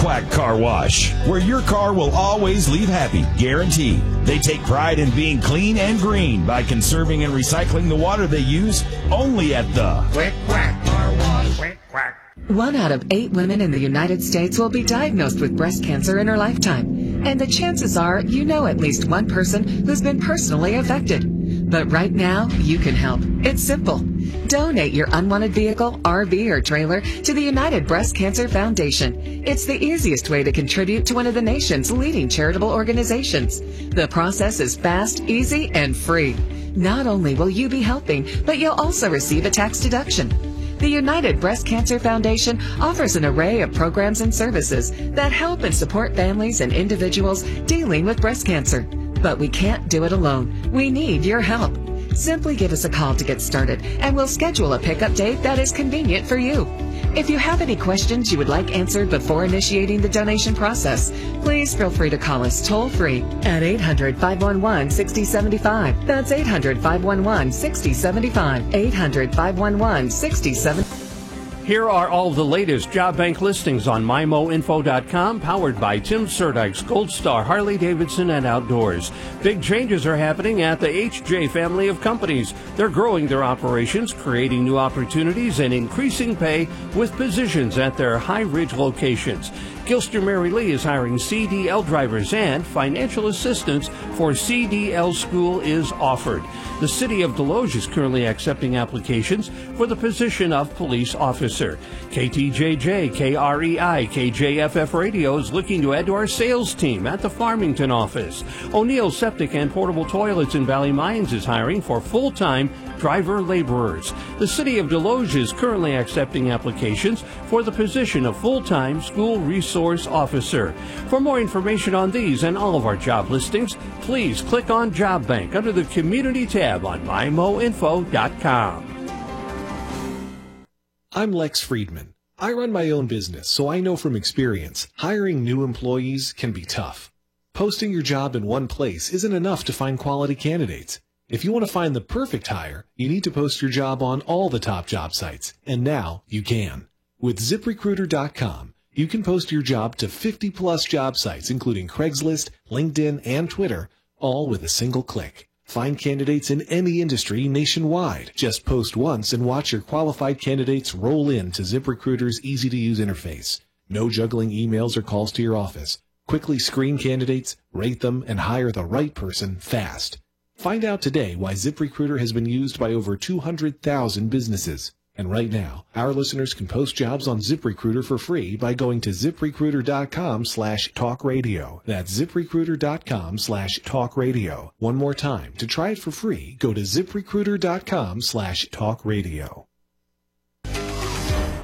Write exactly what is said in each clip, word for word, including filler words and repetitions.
Quack Car Wash, where your car will always leave happy, guaranteed. They take pride in being clean and green by conserving and recycling the water they use only at the Quick Quack Car Wash. Quick Quack. One out of eight women in the United States will be diagnosed with breast cancer in her lifetime. And the chances are you know at least one person who's been personally affected. But right now, you can help. It's simple. Donate your unwanted vehicle, R V, or trailer to the United Breast Cancer Foundation. It's the easiest way to contribute to one of the nation's leading charitable organizations. The process is fast, easy, and free. Not only will you be helping, but you'll also receive a tax deduction. The United Breast Cancer Foundation offers an array of programs and services that help and support families and individuals dealing with breast cancer. But we can't do it alone. We need your help. Simply give us a call to get started, and we'll schedule a pickup date that is convenient for you. If you have any questions you would like answered before initiating the donation process, please feel free to call us toll-free at eight hundred, five one one, six zero seven five. That's eight hundred, five one one, six zero seven five. eight hundred, five one one, six zero seven five. Here are all the latest job bank listings on my mo info dot com, powered by Tim Surdyk's Gold Star Harley Davidson and Outdoors. Big changes are happening at the H J family of companies. They're growing their operations, creating new opportunities, and increasing pay with positions at their High Ridge locations. Gilster Mary Lee is hiring C D L drivers, and financial assistance for C D L school is offered. The city of Deloge is currently accepting applications for the position of police officer. K T J J, K R E I, K J F F Radio is looking to add to our sales team at the Farmington office. O'Neill Septic and Portable Toilets in Valley Mines is hiring for full-time driver laborers. The city of Deloge is currently accepting applications for the position of full-time school resource officer. For more information on these and all of our job listings, please click on Job Bank under the Community tab on my mo info dot com. I'm Lex Friedman. I run my own business, so I know from experience, hiring new employees can be tough. Posting your job in one place isn't enough to find quality candidates. If you want to find the perfect hire, you need to post your job on all the top job sites, and now you can. With zip recruiter dot com, you can post your job to fifty plus job sites, including Craigslist, LinkedIn, and Twitter, all with a single click. Find candidates in any industry nationwide. Just post once and watch your qualified candidates roll in to ZipRecruiter's easy-to-use interface. No juggling emails or calls to your office. Quickly screen candidates, rate them, and hire the right person fast. Find out today why ZipRecruiter has been used by over two hundred thousand businesses. And right now, our listeners can post jobs on ZipRecruiter for free by going to ZipRecruiter.com slash talk radio. That's ZipRecruiter.com slash talk radio. One more time, to try it for free, go to ZipRecruiter.com slash talk radio. I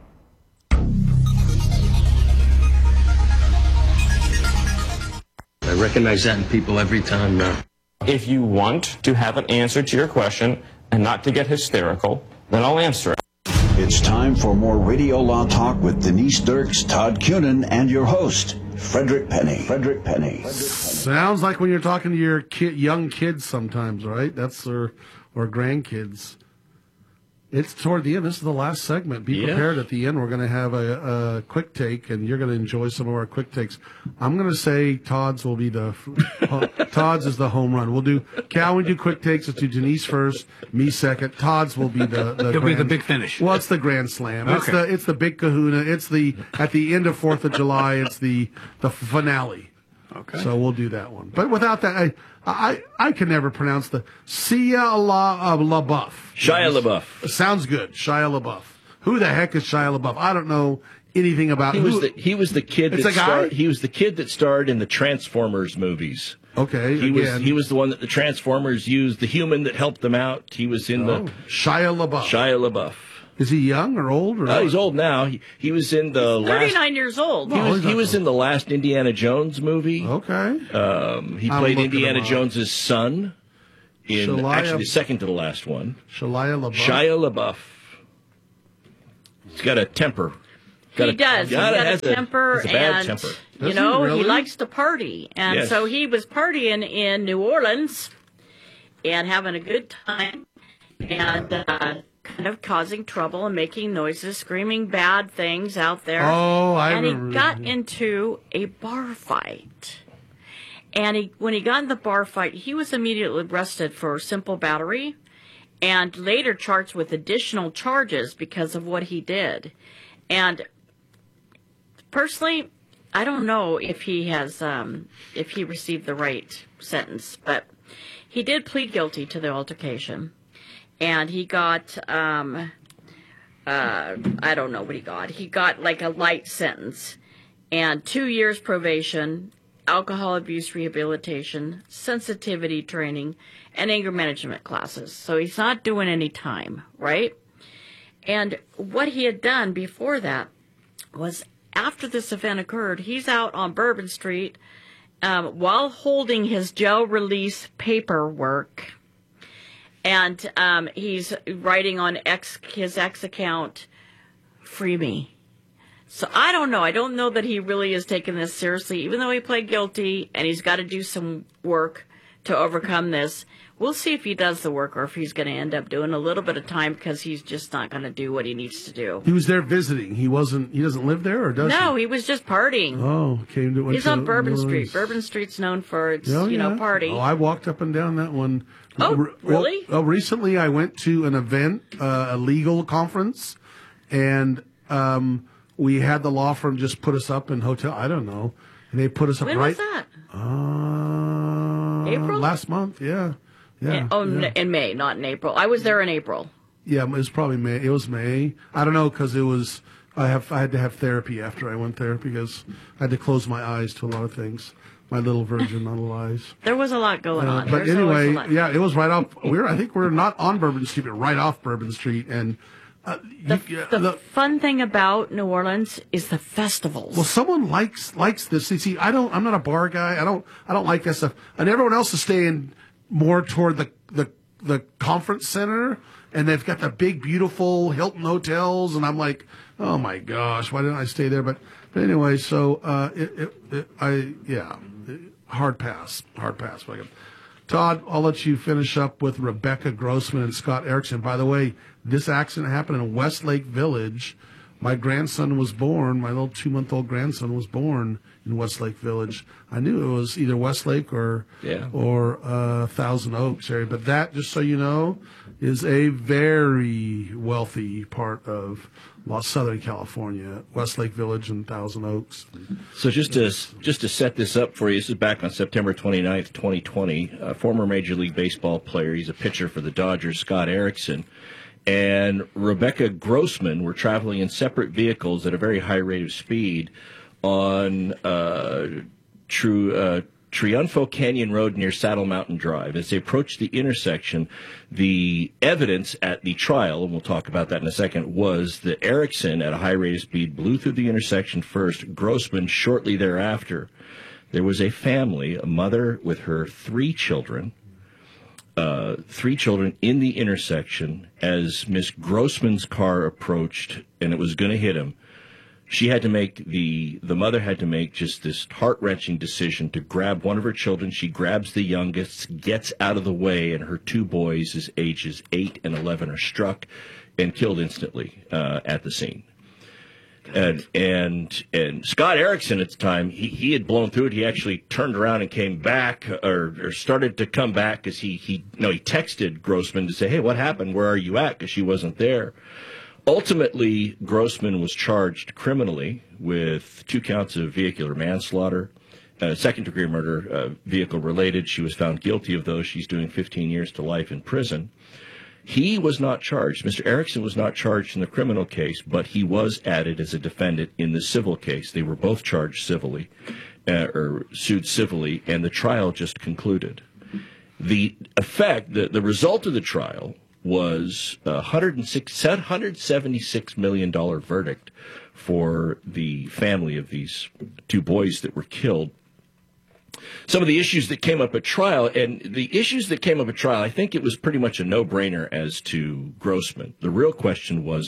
recognize that in people every time now. If you want to have an answer to your question and not to get hysterical, then I'll answer it. It's time for more Radio Law Talk with Denise Dirks, Todd Cunin, and your host, Frederick Penny. Frederick Penny. Frederick Penny. Sounds like when you're talking to your kid, young kids sometimes, right? That's their, or grandkids. It's toward the end. This is the last segment. Be Yeah. prepared. At the end, we're going to have a, a quick take, and you're going to enjoy some of our quick takes. I'm going to say Todd's will be the Todd's is the home run. We'll do Cal. We do quick takes. Let's do Denise first, me second. Todd's will be the the, It'll grand, be the big finish. Well, it's the grand slam. It's Okay. the it's the big Kahuna. It's the at the end of Fourth of July. It's the the finale. Okay. So we'll do that one. But without that, I I, I can never pronounce the Shia La, uh, LaBeouf. Shia LaBeouf. Sounds good. Shia LaBeouf. Who the heck is Shia LaBeouf? I don't know anything about He who. was the he was the kid It's that a guy? starred. He was the kid that starred in the Transformers movies. Okay, He was again. he was the one that the Transformers used, the human that helped them out. He was in Oh, the Shia LaBeouf. Shia LaBeouf. Is he young or old? Or Oh, he's old now. He, he was in the last. thirty-nine years old. He Oh, was, he's he not was old. in the last Indiana Jones movie. Okay. Um, he I'm played looking Indiana him up. Jones's son in Shia- actually the second to the last one. Shia LaBeouf. Shia LaBeouf. He's got a temper. Got He a, does. He's got has a temper, has a bad and temper. you Does he know he, really? likes to party, and Yes. so he was partying in New Orleans and having a good time, and uh, of causing trouble and making noises, screaming bad things out there. Oh, I And remember. he got into a bar fight. And he, when he got in the bar fight, he was immediately arrested for simple battery and later charged with additional charges because of what he did. And personally, I don't know if he has, um, if he received the right sentence, but he did plead guilty to the altercation. And he got, um, uh, I don't know what he got. He got like a light sentence and two years probation, alcohol abuse rehabilitation, sensitivity training, and anger management classes. So he's not doing any time, right? And what he had done before that was after this event occurred, he's out on Bourbon Street um, while holding his jail release paperwork. And um, he's writing on X, his X account, "Free me." So I don't know. I don't know that he really is taking this seriously, even though he pled guilty and he's got to do some work to overcome this. We'll see if he does the work or if he's going to end up doing a little bit of time because he's just not going to do what he needs to do. He was there visiting. He wasn't. He doesn't live there, or does he? No, he was just partying. Oh, came to. went He's to on Bourbon New Street. Orleans. Bourbon Street's known for its, Oh, you know, yeah. party. Oh, I walked up and down that one. Oh, Re- really? Well, oh, recently I went to an event, uh, a legal conference, and um, we had the law firm just put us up in hotel. I don't know, and they put us up When right. was that? Uh, April? Last month, yeah, yeah. In, oh, yeah. in May, not in April. I was there in April. Yeah, it was probably May. It was May. I don't know because it was. I have. I had to have therapy after I went there because I had to close my eyes to a lot of things. My little virgin little eyes. There was a lot going Uh, on. but There's always a anyway, lot. yeah, it was right off. We're. I think we're not on Bourbon Street, but right off Bourbon Street, and uh, The, you, the the, fun thing about New Orleans is the festivals. well, someone likes likes this. See, see, I don't. I'm not a bar guy. I don't. I don't like that stuff. And everyone else is staying more toward the the the conference center, and they've got the big, beautiful Hilton hotels, and I'm like, oh my gosh, why didn't I stay there? But, but anyway, so uh, it, it, it, I yeah, hard pass, hard pass. Todd, I'll let you finish up with Rebecca Grossman and Scott Erickson. By the way, this accident happened in Westlake Village. My grandson was born, my little two-month-old grandson was born in Westlake Village. I knew it was either Westlake or Yeah. or uh, Thousand Oaks area. But that, just so you know, is a very wealthy part of Los Southern California, Westlake Village and Thousand Oaks. So just to just to set this up for you, this is back on September twenty-ninth, twenty twenty. A former Major League Baseball player, he's a pitcher for the Dodgers, Scott Erickson, and Rebecca Grossman were traveling in separate vehicles at a very high rate of speed on uh, True. Uh, Triunfo Canyon Road near Saddle Mountain Drive. As they approached the intersection, the evidence at the trial, and we'll talk about that in a second, was that Erickson, at a high rate of speed, blew through the intersection first, Grossman shortly thereafter. There was a family, a mother with her three children, uh, three children in the intersection as Miss Grossman's car approached, and it was going to hit him. She had to make the, the mother had to make just this heart-wrenching decision to grab one of her children. She grabs the youngest, gets out of the way, and her two boys, his ages eight and eleven, are struck and killed instantly uh, at the scene. And, and and Scott Erickson at the time, he, he had blown through it. He actually turned around and came back, or, or started to come back, because he, he, no, he texted Grossman to say, hey, what happened? Where are you at? Because she wasn't there. Ultimately, Grossman was charged criminally with two counts of vehicular manslaughter, uh, second-degree murder, uh, vehicle-related. She was found guilty of those. She's doing fifteen years to life in prison. He was not charged. Mister Erickson was not charged in the criminal case, but he was added as a defendant in the civil case. They were both charged civilly, uh, or sued civilly, and the trial just concluded. The effect, the, the result of the trial was a one hundred seventy-six million dollars verdict for the family of these two boys that were killed. Some of the issues that came up at trial, and the issues that came up at trial, I think it was pretty much a no-brainer as to Grossman. The real question was,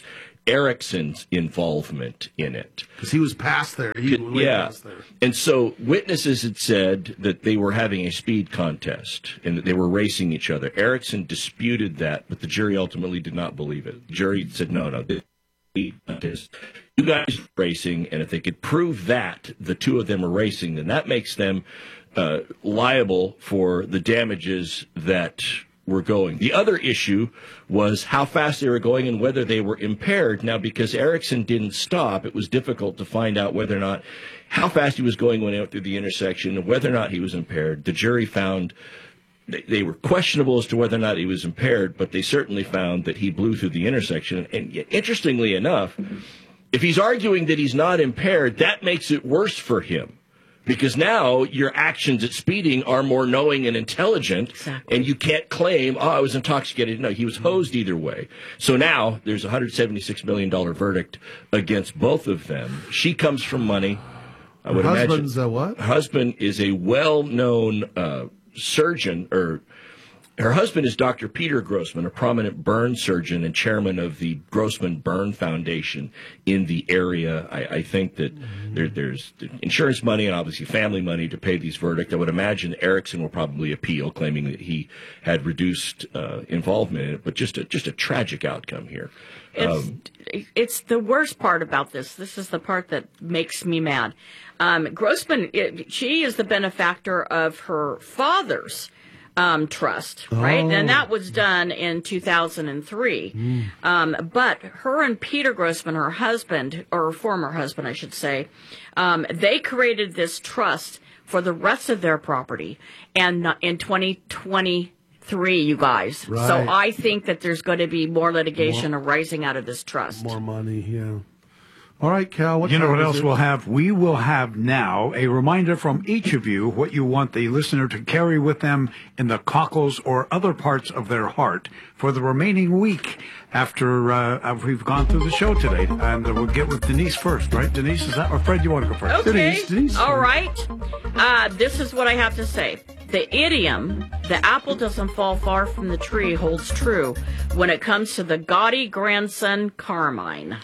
Erickson's involvement in it. Because he was past there. He was way yeah. past there. And so witnesses had said that they were having a speed contest and that they were racing each other. Erickson disputed that, but the jury ultimately did not believe it. The jury said, no, no, this is a speed contest. You guys are racing, and if they could prove that the two of them are racing, then that makes them uh, liable for the damages that were going. The other issue was how fast they were going and whether they were impaired. Now, because Erickson didn't stop, it was difficult to find out whether or not how fast he was going when he went through the intersection and whether or not he was impaired. The jury found they, they were questionable as to whether or not he was impaired, but they certainly found that he blew through the intersection. And yet, interestingly enough, if he's arguing that he's not impaired, that makes it worse for him. Because now your actions at speeding are more knowing and intelligent, exactly. And you can't claim, oh, I was intoxicated. No, he was hosed either way. So now there's a one hundred seventy-six million dollars verdict against both of them. She comes from money. I would her husband's imagine. a what? Her husband is a well-known uh, surgeon, or her husband is Doctor Peter Grossman, a prominent burn surgeon and chairman of the Grossman Burn Foundation in the area. I, I think that mm-hmm. there, there's insurance money and obviously family money to pay these verdicts. I would imagine Erickson will probably appeal, claiming that he had reduced uh, involvement in it, but just a, just a tragic outcome here. It's, Um, it's the worst part about this. This is the part that makes me mad. Um, Grossman, it, she is the benefactor of her father's Um, trust, right? Oh. And that was done in two thousand three. Mm. Um, but her and Peter Grossman, her husband, or former husband, I should say, um, they created this trust for the rest of their property. And in twenty twenty-three, you guys. Right. So I think that there's going to be more litigation more, arising out of this trust. More money, yeah. All right, Cal. What you know what else it? we'll have? We will have now a reminder from each of you what you want the listener to carry with them in the cockles or other parts of their heart for the remaining week after uh, we've gone through the show today. And uh, we'll get with Denise first, right? Denise, is that? Or Fred, you want to go first? Okay. Denise, Denise. All right. Uh, this is what I have to say. The idiom, the apple doesn't fall far from the tree, holds true when it comes to the gaudy grandson Carmine.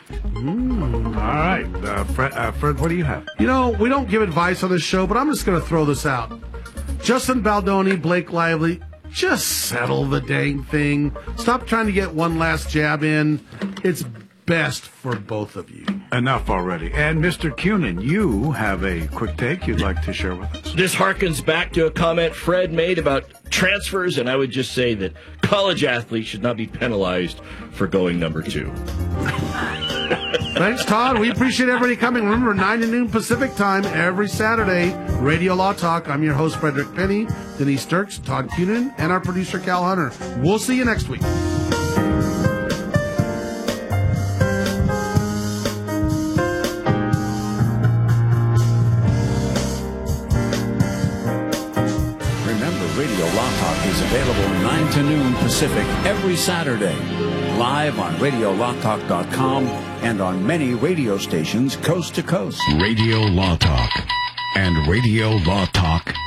Mm, all right. Uh, Fred, uh, Fred, what do you have? You know, we don't give advice on this show, but I'm just going to throw this out. Justin Baldoni, Blake Lively, just settle the dang thing. Stop trying to get one last jab in. It's best for both of you. Enough already. And Mister Cunin, you have a quick take you'd like to share with us. This harkens back to a comment Fred made about transfers, and I would just say that college athletes should not be penalized for going number two. Thanks, Todd. We appreciate everybody coming. Remember, nine to noon Pacific time every Saturday, Radio Law Talk. I'm your host, Frederick Penny, Denise Dirks, Todd Cunin, and our producer, Cal Hunter. We'll see you next week. Radio Law Talk is available nine to noon Pacific every Saturday. Live on radio law talk dot com and on many radio stations coast to coast. Radio Law Talk and Radio Law Talk